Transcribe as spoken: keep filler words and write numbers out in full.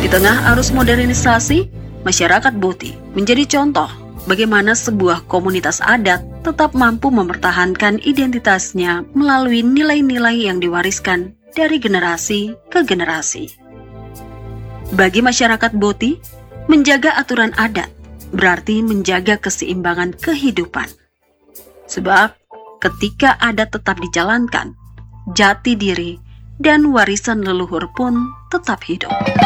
Di tengah arus modernisasi, masyarakat Boti menjadi contoh bagaimana sebuah komunitas adat tetap mampu mempertahankan identitasnya melalui nilai-nilai yang diwariskan dari generasi ke generasi. Bagi masyarakat Boti, menjaga aturan adat berarti menjaga keseimbangan kehidupan. Sebab ketika adat tetap dijalankan, jati diri dan warisan leluhur pun tetap hidup.